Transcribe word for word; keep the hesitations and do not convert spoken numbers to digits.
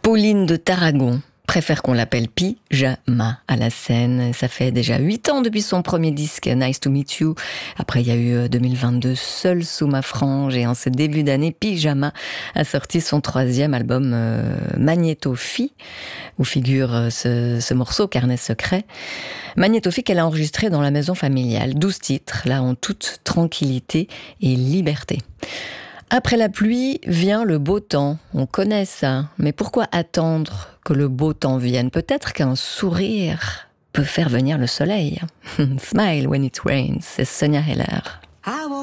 Pauline de Tarragon préfère qu'on l'appelle Pyjama à la scène. Ça fait déjà huit ans depuis son premier disque Nice to Meet You. Après, il y a eu deux mille vingt-deux Seul sous ma frange. Et en ce début d'année, Pyjama a sorti son troisième album euh, Magnétophie, où figure euh, ce, ce morceau Carnet secret. Magnétophie qu'elle a enregistré dans la maison familiale. douze titres, là, en toute tranquillité et liberté. Après la pluie vient le beau temps, on connaît ça, mais pourquoi attendre que le beau temps vienne? Peut-être qu'un sourire peut faire venir le soleil. Smile when it rains, c'est Sonia Heller.